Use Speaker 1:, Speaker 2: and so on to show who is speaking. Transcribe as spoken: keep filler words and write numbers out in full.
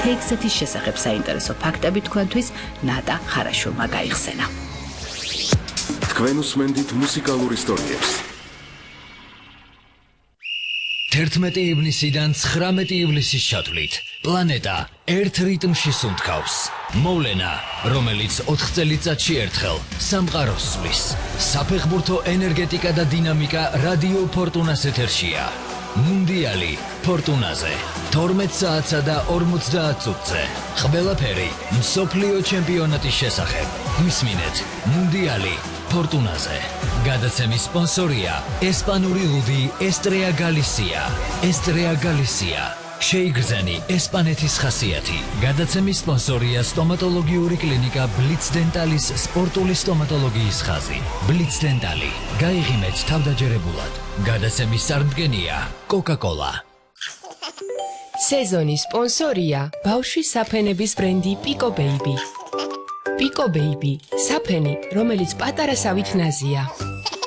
Speaker 1: თექსეთის შესახებ საინტერესო ფაქტები თქვენთვის ნატა ხარაშოვმა გაიხსენა.
Speaker 2: თქვენ უსმენთ მუსიკალურ ისტორიებს.
Speaker 3: თერთმეტი ივნისიდან ცხრამეტი ივლისის ჩათვლით პლანეტა ერთ რიტმში სუნთქავს. მოვლენა, რომელიც ოთხ წელიწადში ერთხელ სამყაროს სვლის. საფეხბურთო ენერგეტიკა და დინამიკა რადიო ფორტუნას ეთერშია. მუნდიალი ფორტუნაზე თორმეტ საათსა და ორმოცდაათ წუთზე. ყველაფერი მსოფლიო ჩემპიონატის შესახებ. გვისმინეთ მუნდიალი ფორტუნაზე. გადაცემის სპონსორია ესპანური ლუდი ესტრეა გალისია. ესტრეა გალისია. შეიგრძენი ესპანეთის ხასიათი. გადაცემის სპონსორია სტომატოლოგიური კლინიკა ბლიც დენტალის სპორტული სტომატოლოგიის ხაზი. ბლიც დენტალი. გაიღიმეთ თავდაჯერებულად. გადაცემის წარმდგენია კოკა-კოლა.
Speaker 4: სეზონის სპონსორია ბავშვის საფენების ბრენდი პიკო ბეიბი. პიკო ბეიბი, საფენი, რომელიც პატარა სავით ნაზია.